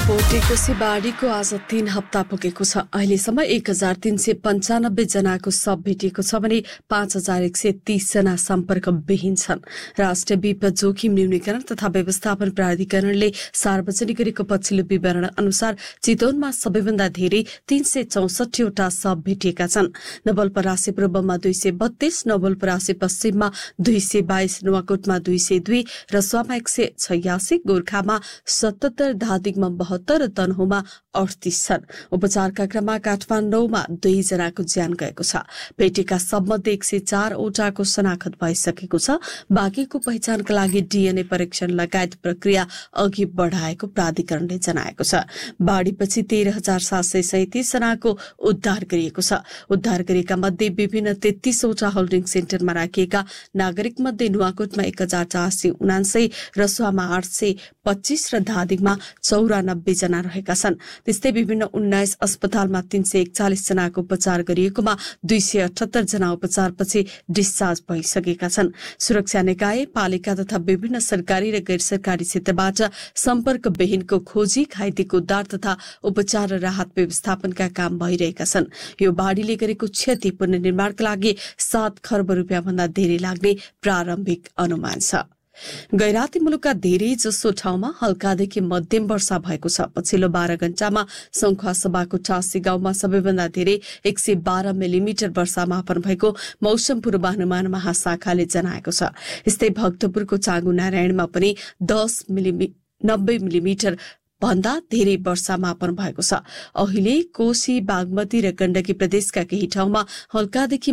कोटेकोसी बाढीको आज 3 हप्ता पुगेको छ। अहिलेसम्म 1395 जनाको शव भेटिएको छ भने 5130 जना सम्पर्कविहीन छन्। राष्ट्रिय विपद जोखिम न्यूनीकरण तथा व्यवस्थापन प्राधिकरणले सार्वजनिक गरेको पछिल्लो विवरण अनुसार चितवनमा सबैभन्दा धेरै 364 वटा शव भेटिएका छन्। नवलपरासी पूर्वमा 232, नवलपरासी पश्चिममा 222, नुवाकोटमा 202, रसुवामा 186, गोर्खामा 77, धादिङमा 72 र तनहुमा 38 छन्। उपचारका क्रममा काठमाडौँमा 2 जनाको ज्यान गएको छ। भेटेका सबमध्ये 104 वटाको शनाखत भइसकेको छ। बाँकीको पहिचानका लागि डीएनए परीक्षण लगायत प्रक्रिया अघि बढाएको प्राधिकरणले जनाएको छ। बाढीपछि 13,737 जनाको उद्धार गरिएको छ। उद्धार गरेका मध्ये विभिन्न 33 वटा होल्डिङ सेन्टरमा राखिएका नागरिक मध्ये नुवाकोटमा 1449, रसुवामा 825 र धादिङमा 94 जना रहेका छन्। त्यस्तै विभिन्न 19 अस्पतालमा 341 जनाको उपचार गरिएकोमा 278 जना उपचारपछि डिस्चार्ज भइसकेका छन्। सुरक्षा निकाय, पालिका तथा विभिन्न सरकारी र गैर सरकारी क्षेत्रबाट सम्पर्कविहीनको खोजी, घाइतेको उद्धार तथा उपचार र राहत व्यवस्थापनका काम भइरहेका छन्। यो बाढीले गरेको क्षति पुनर्निर्माणका लागि 7 खर्ब रुपियाँ भन्दा धेरै लाग्ने प्रारम्भिक अनुमान छ। गैराती मुलुकका धेरै जसो ठाउँमा हल्कादेखि मध्यम वर्षा भएको छ। पछिल्लो 12 घण्टामा सङ्खुवासभाको टाँसी गाउँमा सबैभन्दा धेरै 112 मिलिमिटर वर्षा मापन भएको मौसम पूर्वानुमान महाशाखाले जनाएको छ। यस्तै भक्तपुरको चाँगु नारायणमा पनि 90 मिलिमिटर भन्दा धेरै वर्षा मापन भएको छ। अहिले कोशी, बागमती र गण्डकी प्रदेशका केही ठाउँमा हल्कादेखि